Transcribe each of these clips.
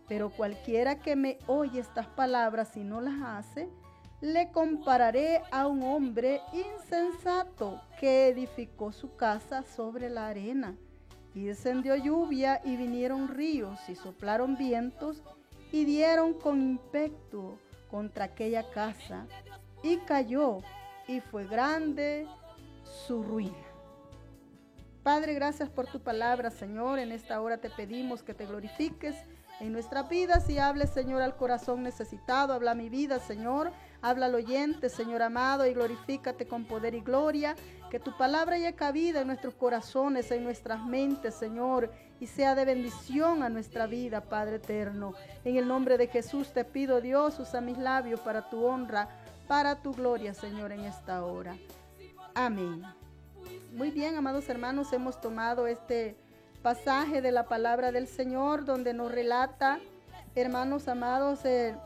Pero cualquiera que me oye estas palabras y no las hace, le compararé a un hombre insensato que edificó su casa sobre la arena. Y descendió lluvia y vinieron ríos y soplaron vientos y dieron con ímpetu contra aquella casa y cayó y fue grande su ruina. Padre, gracias por tu palabra, Señor. En esta hora te pedimos que te glorifiques en nuestras vidas y hables, Señor, al corazón necesitado. Habla mi vida, Señor. Habla al oyente, Señor amado, y glorifícate con poder y gloria. Que tu palabra haya cabida en nuestros corazones, en nuestras mentes, Señor, y sea de bendición a nuestra vida, Padre eterno. En el nombre de Jesús te pido, Dios, usa mis labios para tu honra, para tu gloria, Señor, en esta hora. Amén. Muy bien, amados hermanos, hemos tomado este pasaje de la palabra del Señor donde nos relata, hermanos amados,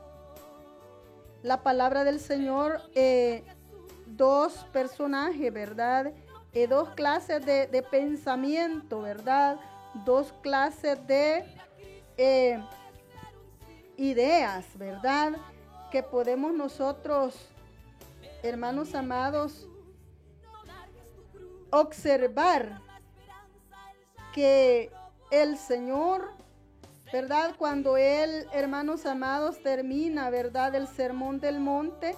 la palabra del Señor, dos personajes, ¿verdad? Dos clases de pensamiento, ¿verdad? Dos clases de ideas, ¿verdad? Que podemos nosotros, hermanos amados, observar que el Señor, ¿verdad? Cuando Él, hermanos amados, termina, ¿verdad?, el sermón del monte,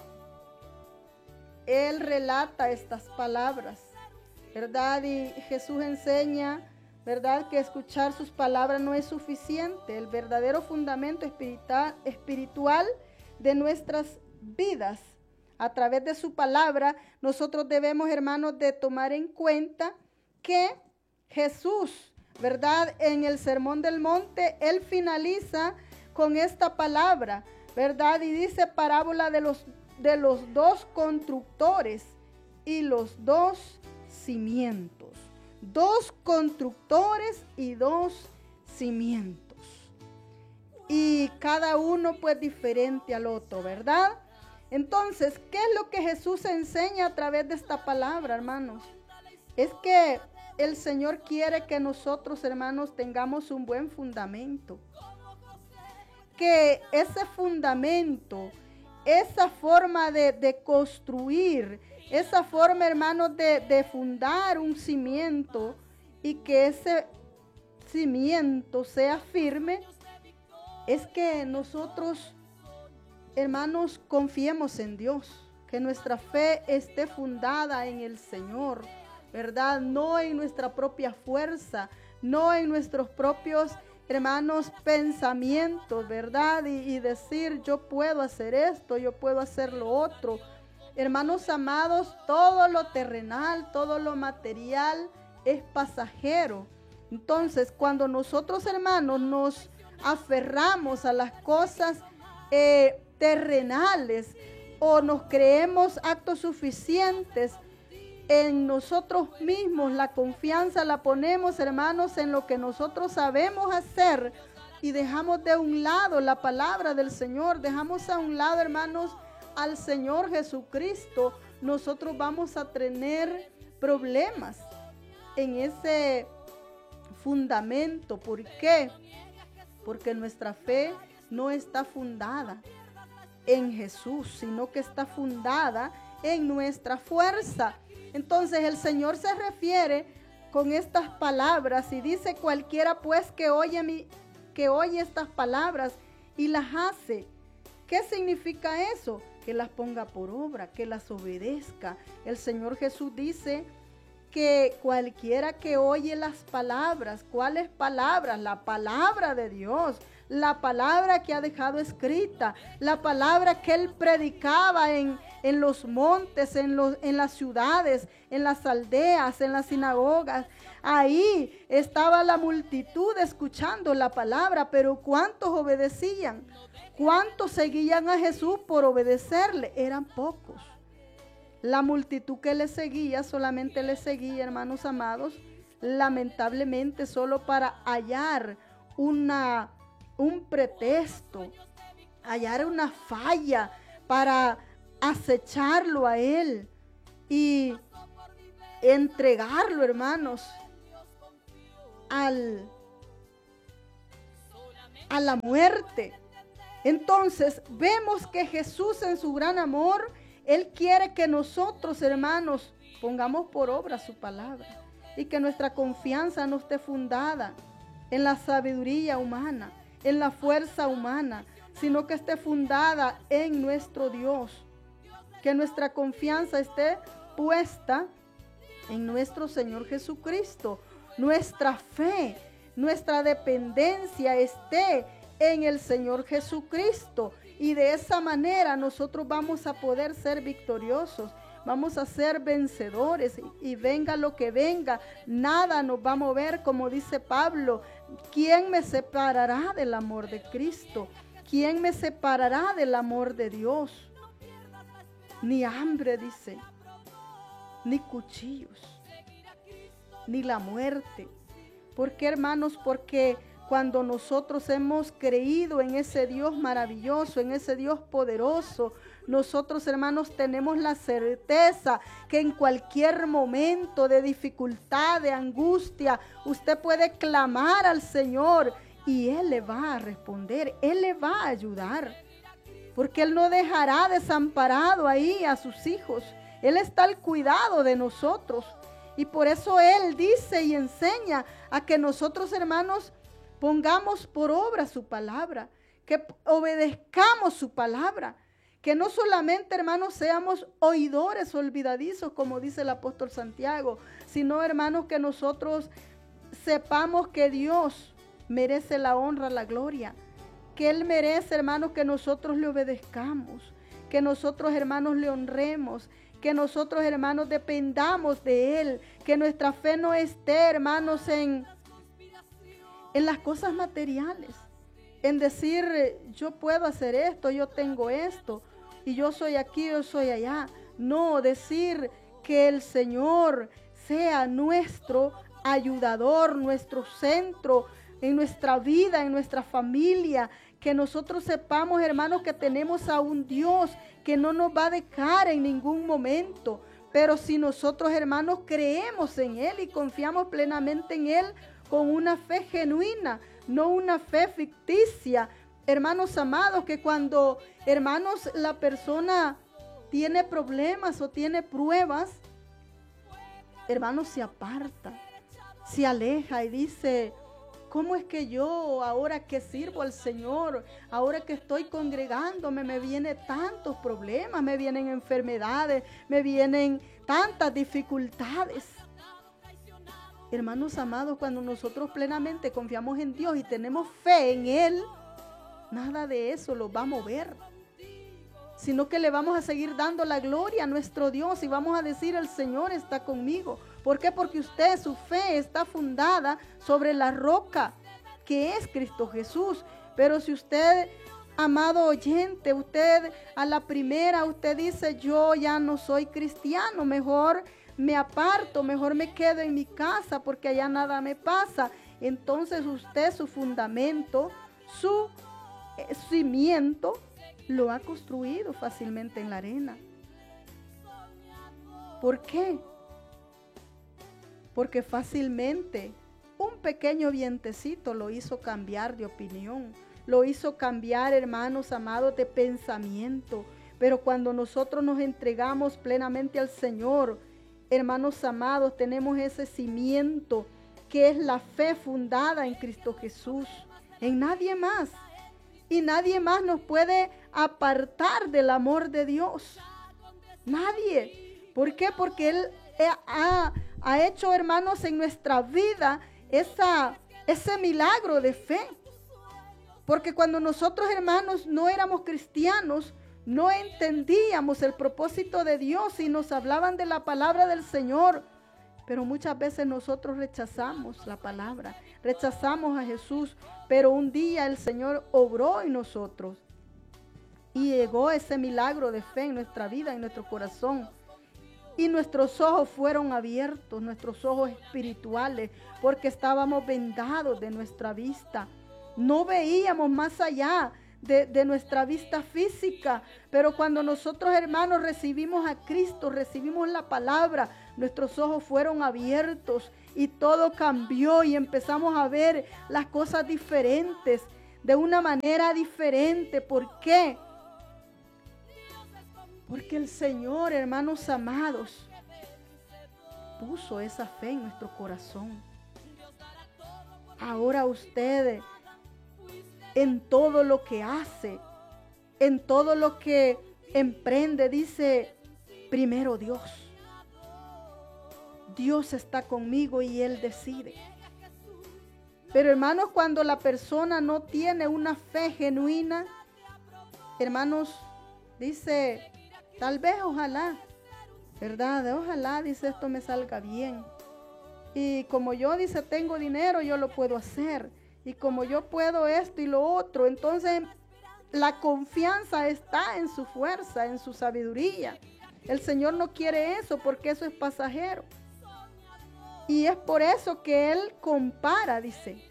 Él relata estas palabras, ¿verdad? Y Jesús enseña, ¿verdad?, que escuchar sus palabras no es suficiente. El verdadero fundamento espiritual de nuestras vidas, a través de su palabra, nosotros debemos, hermanos, de tomar en cuenta que Jesús, ¿verdad?, en el sermón del monte, Él finaliza con esta palabra, ¿verdad? Y dice parábola de los dos constructores y los dos cimientos. Dos constructores y dos cimientos. Y cada uno pues diferente al otro, ¿verdad? Entonces, ¿qué es lo que Jesús enseña a través de esta palabra, hermanos? Es que el Señor quiere que nosotros, hermanos, tengamos un buen fundamento. Que ese fundamento, esa forma de construir, esa forma, hermanos, de fundar un cimiento y que ese cimiento sea firme, es que nosotros, hermanos, confiemos en Dios, que nuestra fe esté fundada en el Señor, ¿verdad? No en nuestra propia fuerza, no en nuestros propios, hermanos, pensamientos, ¿verdad? Y decir, yo puedo hacer esto, yo puedo hacer lo otro. Hermanos amados, todo lo terrenal, todo lo material es pasajero. Entonces, cuando nosotros, hermanos, nos aferramos a las cosas terrenales o nos creemos actos suficientes en nosotros mismos, la confianza la ponemos, hermanos, en lo que nosotros sabemos hacer y dejamos de un lado la palabra del Señor, dejamos a un lado, hermanos, al Señor Jesucristo, nosotros vamos a tener problemas en ese fundamento. ¿Por qué? Porque nuestra fe no está fundada en Jesús, sino que está fundada en nuestra fuerza. Entonces el Señor se refiere con estas palabras y dice, cualquiera pues que oye estas palabras y las hace. ¿Qué significa eso? Que las ponga por obra, que las obedezca. El Señor Jesús dice que cualquiera que oye las palabras, ¿cuáles palabras? La palabra de Dios, la palabra que ha dejado escrita, la palabra que Él predicaba en los montes, en las ciudades, en las aldeas, en las sinagogas. Ahí estaba la multitud escuchando la palabra, pero ¿cuántos obedecían? ¿Cuántos seguían a Jesús por obedecerle? Eran pocos. La multitud que le seguía, solamente le seguía, hermanos amados, lamentablemente solo para hallar un pretexto, hallar una falla para acecharlo a Él y entregarlo, hermanos, a la muerte. Entonces vemos que Jesús en su gran amor, Él quiere que nosotros, hermanos, pongamos por obra su palabra y que nuestra confianza no esté fundada en la sabiduría humana, en la fuerza humana, sino que esté fundada en nuestro Dios. Que nuestra confianza esté puesta en nuestro Señor Jesucristo. Nuestra fe, nuestra dependencia esté en el Señor Jesucristo. Y de esa manera nosotros vamos a poder ser victoriosos. Vamos a ser vencedores y venga lo que venga, nada nos va a mover, como dice Pablo. ¿Quién me separará del amor de Cristo? ¿Quién me separará del amor de Dios? Ni hambre, dice, ni cuchillos, ni la muerte. ¿Por qué, hermanos? Porque cuando nosotros hemos creído en ese Dios maravilloso, en ese Dios poderoso, nosotros, hermanos, tenemos la certeza que en cualquier momento de dificultad, de angustia, usted puede clamar al Señor y Él le va a responder, Él le va a ayudar, porque Él no dejará desamparado ahí a sus hijos. Él está al cuidado de nosotros y por eso Él dice y enseña a que nosotros, hermanos, pongamos por obra su palabra, que obedezcamos su palabra. Que no solamente, hermanos, seamos oidores olvidadizos, como dice el apóstol Santiago, sino, hermanos, que nosotros sepamos que Dios merece la honra, la gloria, que Él merece, hermanos, que nosotros le obedezcamos, que nosotros, hermanos, le honremos, que nosotros, hermanos, dependamos de Él, que nuestra fe no esté, hermanos, en las cosas materiales, en decir, yo puedo hacer esto, yo tengo esto, y yo soy aquí, yo soy allá. No, decir que el Señor sea nuestro ayudador, nuestro centro en nuestra vida, en nuestra familia. Que nosotros sepamos, hermanos, que tenemos a un Dios que no nos va a dejar en ningún momento. Pero si nosotros, hermanos, creemos en Él y confiamos plenamente en Él con una fe genuina, no una fe ficticia. Hermanos amados, que cuando, hermanos, la persona tiene problemas o tiene pruebas, hermanos, se aparta, se aleja y dice, ¿cómo es que yo, ahora que sirvo al Señor, ahora que estoy congregándome, me vienen tantos problemas, me vienen enfermedades, me vienen tantas dificultades? Hermanos amados, cuando nosotros plenamente confiamos en Dios y tenemos fe en Él, nada de eso lo va a mover, sino que le vamos a seguir dando la gloria a nuestro Dios y vamos a decir, el Señor está conmigo. ¿Por qué? Porque usted, su fe está fundada sobre la roca que es Cristo Jesús. Pero si usted, amado oyente, usted a la primera, usted dice, yo ya no soy cristiano, mejor me aparto, mejor me quedo en mi casa porque allá nada me pasa. Entonces usted, su fundamento, su cimiento, lo ha construido fácilmente en la arena. ¿Por qué? Porque fácilmente un pequeño vientecito lo hizo cambiar de opinión, lo hizo cambiar, hermanos amados, de pensamiento. Pero cuando nosotros nos entregamos plenamente al Señor, hermanos amados, tenemos ese cimiento que es la fe fundada en Cristo Jesús, en nadie más. Y nadie más nos puede apartar del amor de Dios. Nadie. ¿Por qué? Porque Él ha hecho, hermanos, en nuestra vida ese milagro de fe. Porque cuando nosotros, hermanos, no éramos cristianos, no entendíamos el propósito de Dios y nos hablaban de la palabra del Señor. Pero muchas veces nosotros rechazamos la palabra, rechazamos a Jesús. Pero un día el Señor obró en nosotros y llegó ese milagro de fe en nuestra vida, en nuestro corazón. Y nuestros ojos fueron abiertos, nuestros ojos espirituales, porque estábamos vendados de nuestra vista. No veíamos más allá de nuestra vista física. Pero cuando nosotros, hermanos, recibimos a Cristo, recibimos la palabra, nuestros ojos fueron abiertos y todo cambió y empezamos a ver las cosas diferentes. de una manera diferente. ¿Por qué? Porque el Señor, hermanos amados, puso esa fe en nuestro corazón. Ahora usted, en todo lo que hace, en todo lo que emprende, dice, primero Dios. Dios está conmigo y Él decide. Pero hermanos, cuando la persona no tiene una fe genuina, hermanos, dice, tal vez, ojalá, ¿verdad? Ojalá, dice, esto me salga bien. Y como yo, dice, tengo dinero, yo lo puedo hacer. Y como yo puedo esto y lo otro, entonces la confianza está en su fuerza, en su sabiduría. El Señor no quiere eso porque eso es pasajero. Y es por eso que Él compara, dice,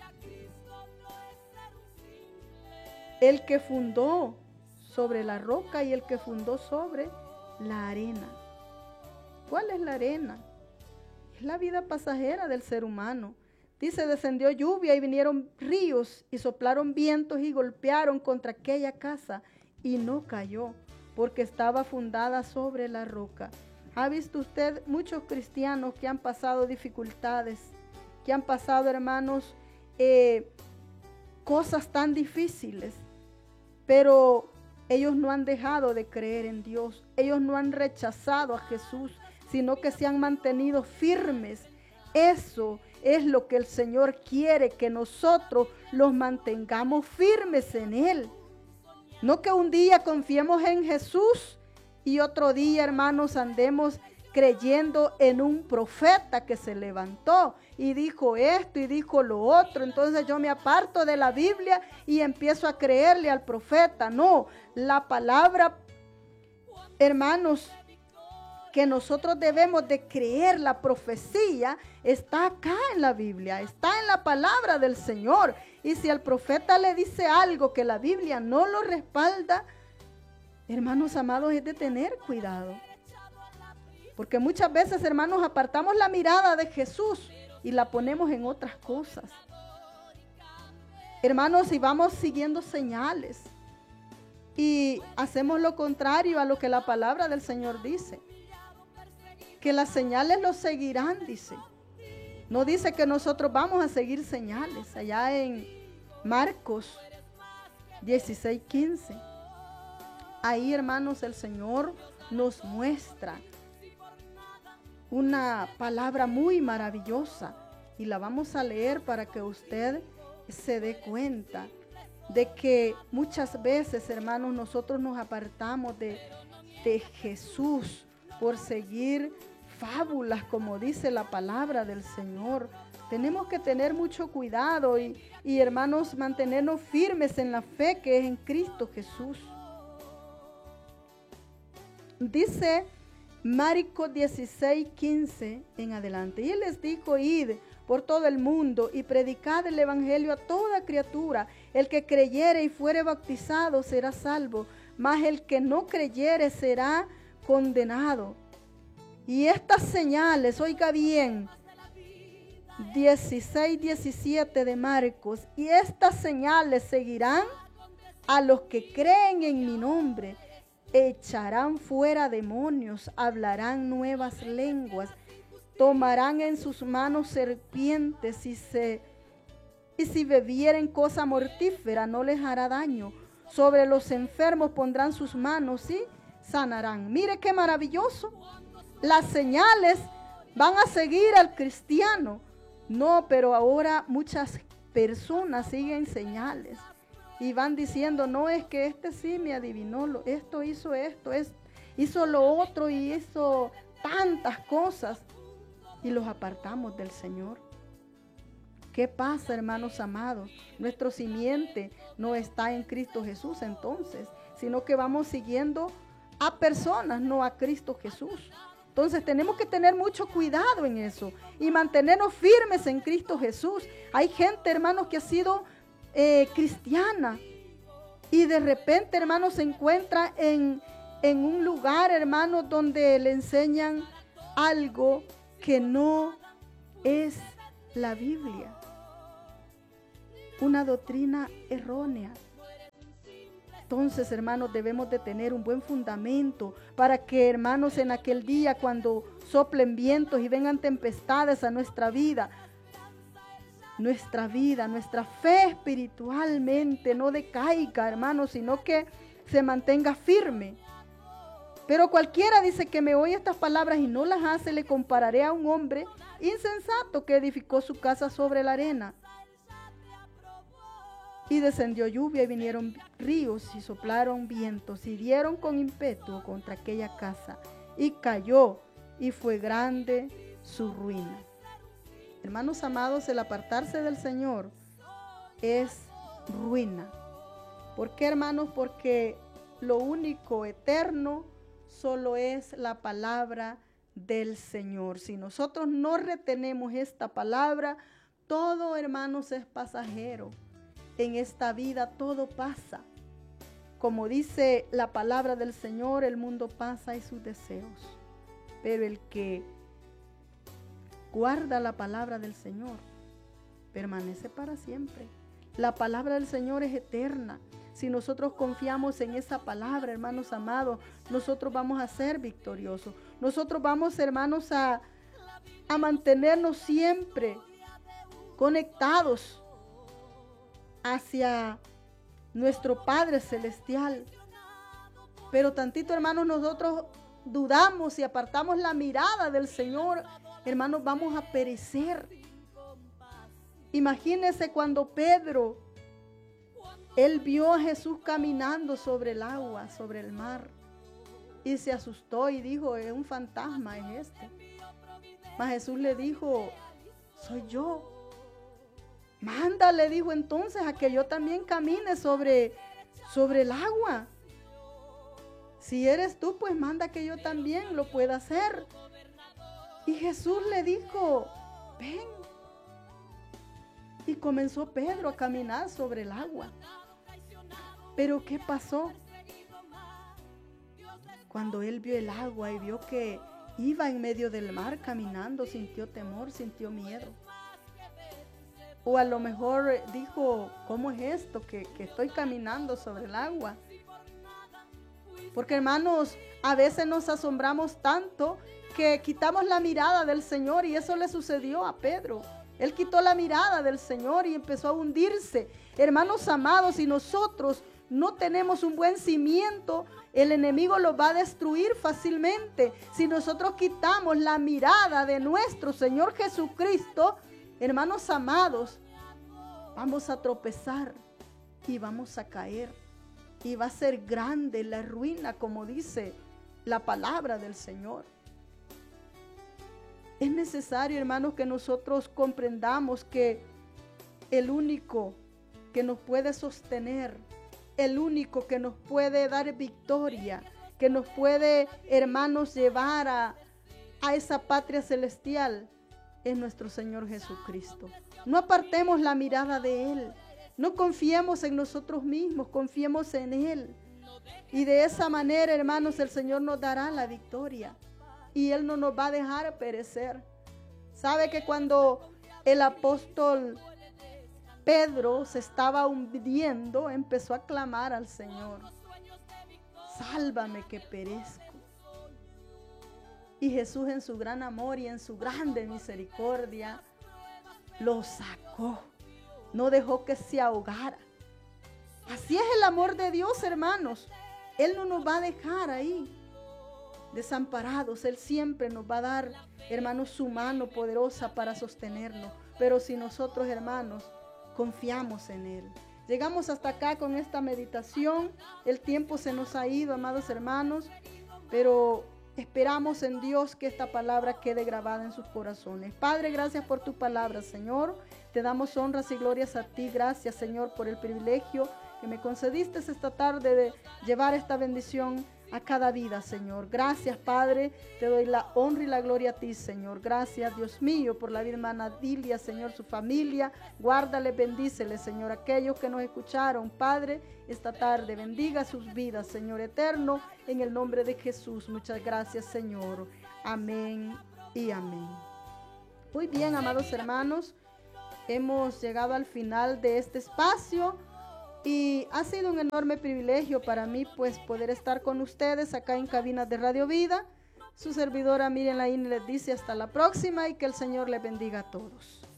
el que fundó sobre la roca y el que fundó sobre la arena. ¿Cuál es la arena? Es la vida pasajera del ser humano. Dice, descendió lluvia y vinieron ríos y soplaron vientos y golpearon contra aquella casa y no cayó porque estaba fundada sobre la roca. ¿Ha visto usted muchos cristianos que han pasado dificultades, que han pasado, hermanos, cosas tan difíciles, pero ellos no han dejado de creer en Dios, ellos no han rechazado a Jesús, sino que se han mantenido firmes? Eso es lo que el Señor quiere, que nosotros los mantengamos firmes en Él. No que un día confiemos en Jesús y otro día, hermanos, andemos creyendo en un profeta que se levantó y dijo esto y dijo lo otro. Entonces yo me aparto de la Biblia y empiezo a creerle al profeta. No, la palabra, hermanos, que nosotros debemos de creer, la profecía está acá en la Biblia, está en la palabra del Señor. Y si el profeta le dice algo que la Biblia no lo respalda, hermanos amados, es de tener cuidado. Porque muchas veces, hermanos, apartamos la mirada de Jesús y la ponemos en otras cosas. Hermanos, y vamos siguiendo señales y hacemos lo contrario a lo que la palabra del Señor dice. Que las señales los seguirán, dice. No dice que nosotros vamos a seguir señales. Allá en Marcos 16:15. Ahí, hermanos, el Señor nos muestra una palabra muy maravillosa. Y la vamos a leer para que usted se dé cuenta de que muchas veces, hermanos, nosotros nos apartamos de Jesús por seguir fábulas, como dice la palabra del Señor. Tenemos que tener mucho cuidado y hermanos, mantenernos firmes en la fe que es en Cristo Jesús. Dice Marcos 16:15 en adelante. Y Él les dijo, id por todo el mundo y predicad el evangelio a toda criatura. El que creyere y fuere bautizado será salvo, mas el que no creyere será condenado. Y estas señales, oiga bien, 16:17 de Marcos, y estas señales seguirán a los que creen en mi nombre. Echarán fuera demonios, hablarán nuevas lenguas, tomarán en sus manos serpientes y si bebieren cosa mortífera no les hará daño. Sobre los enfermos pondrán sus manos y sanarán. Mire qué maravilloso. Las señales van a seguir al cristiano. No, pero ahora muchas personas siguen señales y van diciendo, no, es que este sí me adivinó, esto, hizo lo otro y hizo tantas cosas, y los apartamos del Señor. ¿Qué pasa, hermanos amados? Nuestro simiente no está en Cristo Jesús entonces, sino que vamos siguiendo a personas, no a Cristo Jesús. Entonces tenemos que tener mucho cuidado en eso y mantenernos firmes en Cristo Jesús. Hay gente, hermanos, que ha sido cristiana y de repente, hermanos, se encuentra en un lugar, hermanos, donde le enseñan algo que no es la Biblia. una doctrina errónea. Entonces, hermanos, debemos de tener un buen fundamento para que, hermanos, en aquel día cuando soplen vientos y vengan tempestades a nuestra vida, nuestra fe espiritualmente no decaiga, hermanos, sino que se mantenga firme. Pero cualquiera dice que me oye estas palabras y no las hace, le compararé a un hombre insensato que edificó su casa sobre la arena. Y descendió lluvia y vinieron ríos y soplaron vientos y dieron con ímpetu contra aquella casa. Y cayó y fue grande su ruina. Hermanos amados, el apartarse del Señor es ruina. ¿Por qué, hermanos? Porque lo único eterno solo es la palabra del Señor. Si nosotros no retenemos esta palabra, todo, hermanos, es pasajero. En esta vida todo pasa. Como dice la palabra del Señor, el mundo pasa y sus deseos. Pero el que guarda la palabra del Señor permanece para siempre. La palabra del Señor es eterna. Si nosotros confiamos en esa palabra, hermanos amados, nosotros vamos a ser victoriosos. Nosotros vamos, hermanos, a mantenernos siempre conectados hacia nuestro Padre Celestial. Pero tantito, hermanos, nosotros dudamos y apartamos la mirada del Señor, hermanos, vamos a perecer. Imagínense cuando Pedro, él vio a Jesús caminando sobre el agua, sobre el mar, y se asustó y dijo, es un fantasma, es este. Mas Jesús le dijo, soy yo. Manda, le dijo entonces, a que yo también camine sobre el agua. Si eres tú, pues manda que yo también lo pueda hacer. Y Jesús le dijo, ven. Y comenzó Pedro a caminar sobre el agua. Pero ¿qué pasó? Cuando él vio el agua y vio que iba en medio del mar caminando, sintió temor, sintió miedo. O a lo mejor dijo, ¿cómo es esto que estoy caminando sobre el agua? Porque, hermanos, a veces nos asombramos tanto que quitamos la mirada del Señor, y eso le sucedió a Pedro. Él quitó la mirada del Señor y empezó a hundirse. Hermanos amados, si nosotros no tenemos un buen cimiento, el enemigo lo va a destruir fácilmente. Si nosotros quitamos la mirada de nuestro Señor Jesucristo, hermanos amados, vamos a tropezar y vamos a caer. Y va a ser grande la ruina, como dice la palabra del Señor. Es necesario, hermanos, que nosotros comprendamos que el único que nos puede sostener, el único que nos puede dar victoria, que nos puede, hermanos, llevar a esa patria celestial, es nuestro Señor Jesucristo. No apartemos la mirada de Él. No confiemos en nosotros mismos, confiemos en Él. Y de esa manera, hermanos, el Señor nos dará la victoria. Y Él no nos va a dejar perecer. ¿Sabe que cuando el apóstol Pedro se estaba hundiendo, empezó a clamar al Señor? Sálvame que perezco. Y Jesús, en su gran amor y en su grande misericordia, lo sacó. No dejó que se ahogara. Así es el amor de Dios, hermanos. Él no nos va a dejar ahí desamparados. Él siempre nos va a dar, hermanos, su mano poderosa para sostenernos. Pero si nosotros, hermanos, confiamos en Él. Llegamos hasta acá con esta meditación. El tiempo se nos ha ido, amados hermanos, pero esperamos en Dios que esta palabra quede grabada en sus corazones. Padre, gracias por tu palabra, Señor. Te damos honras y glorias a ti. Gracias, Señor, por el privilegio que me concediste esta tarde de llevar esta bendición a cada vida, Señor. Gracias, Padre. Te doy la honra y la gloria a ti, Señor. Gracias, Dios mío, por la vida hermana Dilia, Señor, su familia. Guárdale, bendícele, Señor, aquellos que nos escucharon, Padre, esta tarde. Bendiga sus vidas, Señor eterno, en el nombre de Jesús. Muchas gracias, Señor. Amén y amén. Muy bien, amados hermanos. hemos llegado al final de este espacio y ha sido un enorme privilegio para mí pues poder estar con ustedes acá en Cabinas de Radio Vida. Su servidora Miriam Laín les dice hasta la próxima y que el Señor les bendiga a todos.